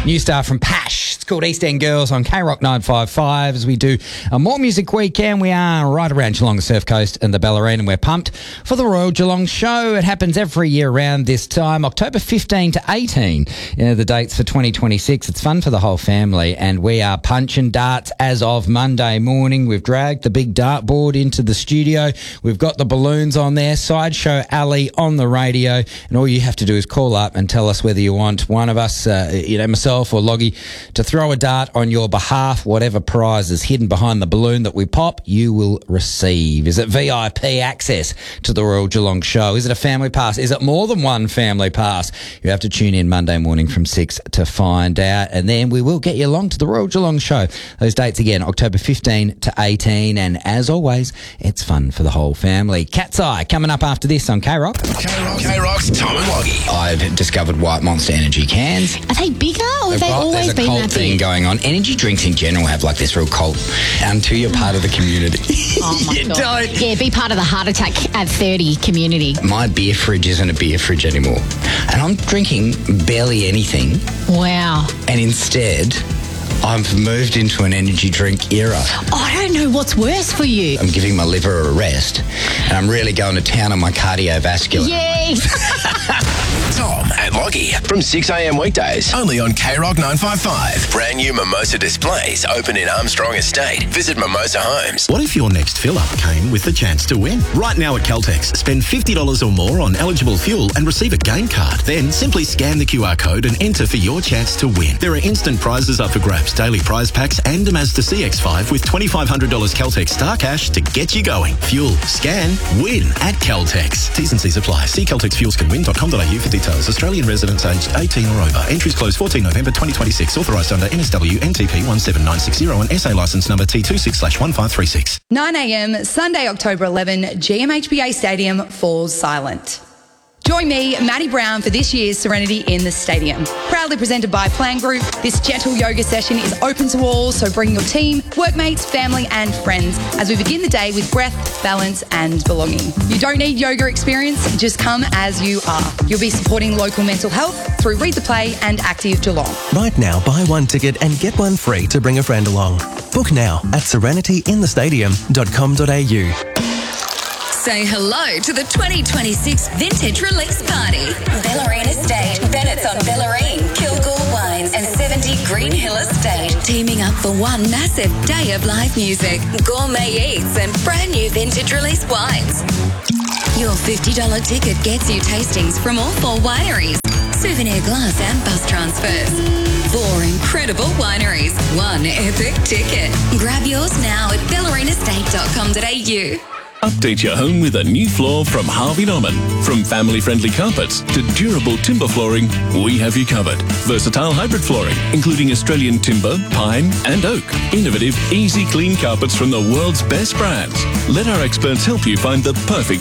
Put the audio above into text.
New star from Pash. It's called East End Girls on K-Rock 955. As we do a More Music Weekend, we are right around Geelong Surf Coast and the Bellarine, and we're pumped for the Royal Geelong Show. It happens every year around this time, October 15 to 18. The dates for 2026. It's fun for the whole family, and we are punching darts as of Monday morning. We've dragged the big dartboard into the studio. We've got the balloons on there, Sideshow Alley on the radio, and all you have to do is call up and tell us whether you want one of us, myself or Loggy, to throw a dart on your behalf. Whatever prize is hidden behind the balloon that we pop, you will receive. Is it VIP access to the Royal Geelong Show? Is it a family pass? Is it more than one family pass? You have to tune in Monday morning from 6 to find out, and then we will get you along to the Royal Geelong Show. Those dates again, October 15 to 18, and as always, it's fun for the whole family. Cat's Eye coming up after this on K-Rock. K-Rock's Tom and Loggy. I've discovered White Monster energy cans. Are they bigger or have they always been that big? There's a cult thing going on. Energy drinks in general have like this real cult until you're part of the community. Oh my You God. don't. Yeah, be part of the heart attack at 30 community. My beer fridge isn't a beer fridge anymore. And I'm drinking barely anything. Wow. And instead, I've moved into an energy drink era. I don't know what's worse for you. I'm giving my liver a rest, and I'm really going to town on my cardiovascular. Yay. Tom and Loggy from 6 a.m. weekdays. Only on K-Rock 955. Brand new Mimosa displays open in Armstrong Estate. Visit Mimosa Homes. What if your next fill-up came with the chance to win? Right now at Caltex, spend $50 or more on eligible fuel and receive a game card. Then simply scan the QR code and enter for your chance to win. There are instant prizes up for grabs, daily prize packs and a Mazda CX-5 with $2,500 Caltex Star Cash to get you going. Fuel, scan, win at Caltex. T's and C's apply. See caltexfuelscanwin.com.au for details. Australian residents aged 18 or over. Entries close 14 November 2026. Authorised under NSW NTP 17960 and SA licence number T26/1536. 9 a.m. Sunday, October 11, GMHBA Stadium falls silent. Join me, Maddie Brown, for this year's Serenity in the Stadium. Proudly presented by Plan Group, this gentle yoga session is open to all, so bring your team, workmates, family and friends as we begin the day with breath, balance and belonging. You don't need yoga experience, just come as you are. You'll be supporting local mental health through Read the Play and Active Geelong. Right now, buy one ticket and get one free to bring a friend along. Book now at serenityinthestadium.com.au. Say hello to the 2026 Vintage Release Party. Bellarine Estate, Bennett's on Bellarine, Kilgore Wines and 70 Green Hill Estate. Teaming up for one massive day of live music, gourmet eats and brand new vintage release wines. Your $50 ticket gets you tastings from all 4 wineries, souvenir glass and bus transfers. 4 incredible wineries, 1 epic ticket. Grab yours now at bellarinestate.com.au. Update your home with a new floor from Harvey Norman. From family-friendly carpets to durable timber flooring, we have you covered. Versatile hybrid flooring, including Australian timber, pine and oak. Innovative, easy clean carpets from the world's best brands. Let our experts help you find the perfect